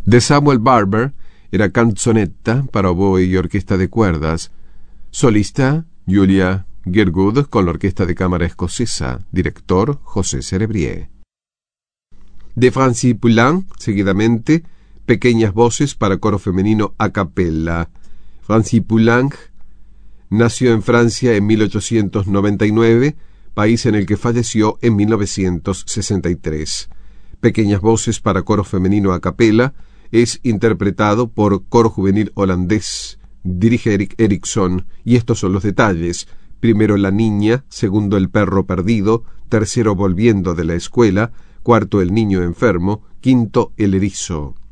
De Samuel Barber era canzonetta para oboe y orquesta de cuerdas. Solista, Julia Girgood con la Orquesta de Cámara Escocesa. Director, José Cerebrier. De Francis Poulenc, seguidamente, pequeñas voces para coro femenino a capella. Francis Poulenc nació en Francia en 1899, país en el que falleció en 1963. Pequeñas voces para coro femenino a capella es interpretado por Coro Juvenil Holandés. Dirige Erik Erikson, y estos son los detalles. Primero La Niña, segundo El Perro Perdido, tercero Volviendo de la Escuela, cuarto El Niño Enfermo, quinto El Erizo.